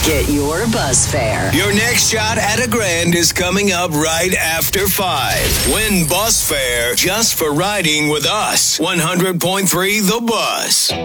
Get your bus fare. Your next shot at $1,000 is coming up right after 5. Win bus fare just for riding with us. 100.3 The Bus.